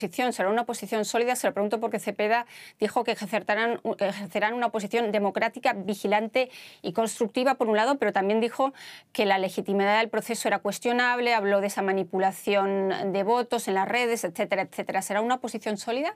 será una oposición sólida. Se lo pregunto porque Cepeda dijo que ejercerán una oposición democrática, vigilante y constructiva, por un lado, pero también dijo que la legitimidad del proceso era cuestionable, habló de esa manipulación de votos en las redes, etcétera, etcétera. ¿Será una oposición sólida?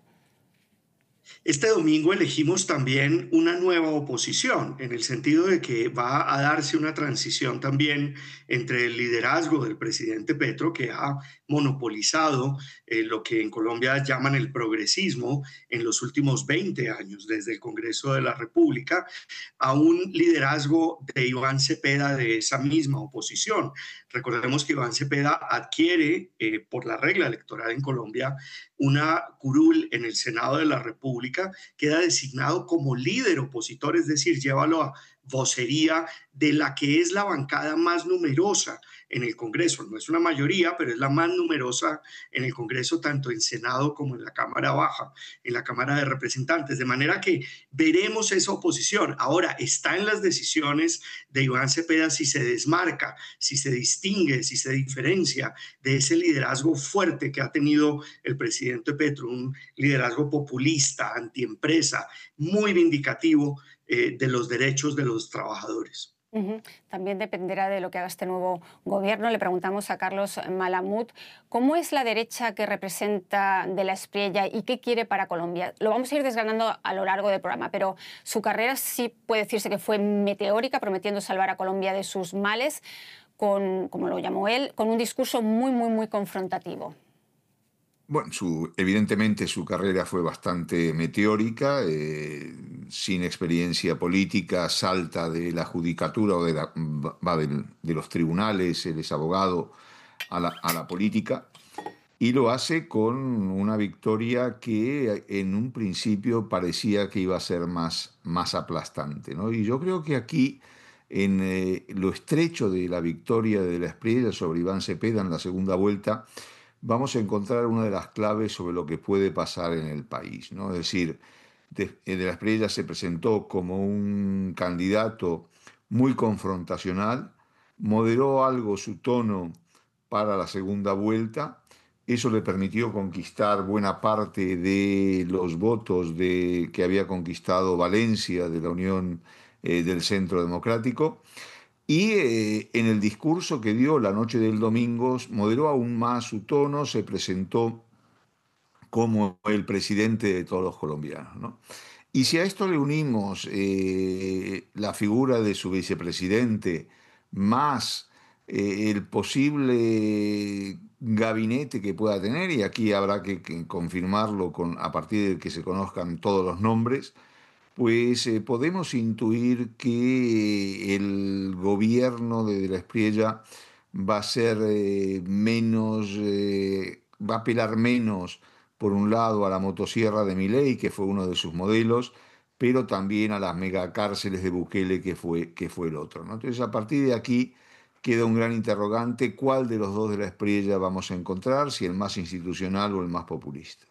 Este domingo elegimos también una nueva oposición, en el sentido de que va a darse una transición también entre el liderazgo del presidente Petro, que ha monopolizado lo que en Colombia llaman el progresismo en los últimos 20 años, desde el Congreso de la República, a un liderazgo de Iván Cepeda de esa misma oposición. Recordemos que Iván Cepeda adquiere, por la regla electoral en Colombia, una curul en el Senado de la República, queda designado como líder opositor, es decir, llévalo a vocería de la que es la bancada más numerosa en el Congreso. No es una mayoría, pero es la más numerosa en el Congreso, tanto en Senado como en la Cámara Baja, en la Cámara de Representantes. De manera que veremos esa oposición. Ahora, está en las decisiones de Iván Cepeda si se desmarca, si se distingue, si se diferencia de ese liderazgo fuerte que ha tenido el presidente Petro, un liderazgo populista, antiempresa, muy vindicativo de los derechos de los trabajadores. También dependerá de lo que haga este nuevo gobierno. Le preguntamos a Carlos Malamud cómo es la derecha que representa de la Espriella y qué quiere para Colombia. Lo vamos a ir desgranando a lo largo del programa, pero su carrera sí puede decirse que fue meteórica, prometiendo salvar a Colombia de sus males, como lo llamó él, con un discurso muy, muy, muy confrontativo. Bueno, evidentemente su carrera fue bastante meteórica, sin experiencia política, salta de la judicatura o de los tribunales, él es abogado, a la política, y lo hace con una victoria que en un principio parecía que iba a ser más aplastante, ¿no? Y yo creo que aquí, en lo estrecho de la victoria de la Espriella sobre Iván Cepeda en la segunda vuelta, vamos a encontrar una de las claves sobre lo que puede pasar en el país, ¿no? Es decir, de la Espriella se presentó como un candidato muy confrontacional, moderó algo su tono para la segunda vuelta. Eso le permitió conquistar buena parte de los votos que había conquistado Valencia de la Unión del Centro Democrático. Y en el discurso que dio la noche del domingo moderó aún más su tono, se presentó como el presidente de todos los colombianos, ¿no? Y si a esto le unimos la figura de su vicepresidente, más el posible gabinete que pueda tener, y aquí habrá que confirmarlo a partir de que se conozcan todos los nombres, pues podemos intuir que el gobierno de la Espriella va a ser va a apelar menos, por un lado, a la motosierra de Milei, que fue uno de sus modelos, pero también a las megacárceles de Bukele, que fue el otro, ¿no? Entonces, a partir de aquí queda un gran interrogante: ¿cuál de los dos de la Espriella vamos a encontrar? Si el más institucional o el más populista.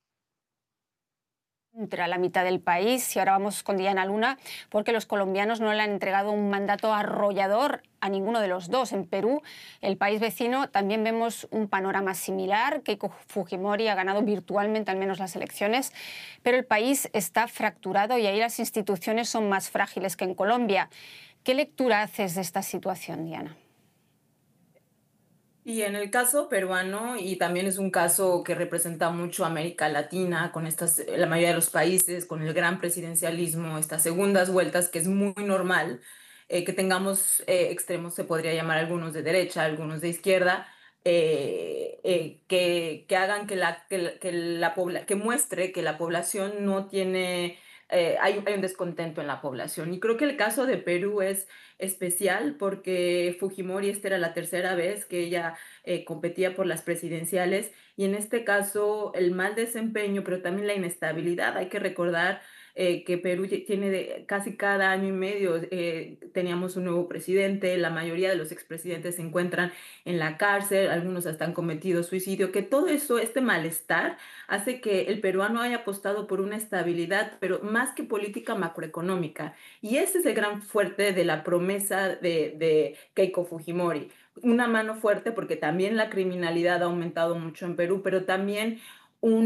Entre a la mitad del país, y ahora vamos con Diana Luna, porque los colombianos no le han entregado un mandato arrollador a ninguno de los dos. En Perú, el país vecino, también vemos un panorama similar. Keiko Fujimori ha ganado virtualmente al menos las elecciones, pero el país está fracturado y ahí las instituciones son más frágiles que en Colombia. ¿Qué lectura haces de esta situación, Diana? Y en el caso peruano, y también es un caso que representa mucho a América Latina, con la mayoría de los países, con el gran presidencialismo, estas segundas vueltas, que es muy normal que tengamos extremos, se podría llamar algunos de derecha, algunos de izquierda, que hagan que muestre que la población no tiene, hay un descontento en la población. Y creo que el caso de Perú es especial porque Fujimori, esta era la tercera vez que ella competía por las presidenciales, y en este caso el mal desempeño, pero también la inestabilidad. Hay que recordar que Perú tiene casi cada año y medio teníamos un nuevo presidente, la mayoría de los expresidentes se encuentran en la cárcel, algunos hasta han cometido suicidio, que todo eso, este malestar, hace que el peruano haya apostado por una estabilidad, pero más que política macroeconómica. Y ese es el gran fuerte de la promesa de Keiko Fujimori. Una mano fuerte porque también la criminalidad ha aumentado mucho en Perú, pero también